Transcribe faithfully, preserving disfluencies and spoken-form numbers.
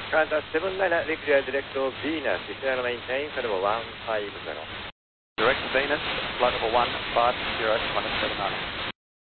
Qantas seven niner, Victoria direct to Venus, is there maintain flight level one five zero. Direct to Venus, flight level one five zero, Qantas seven niner.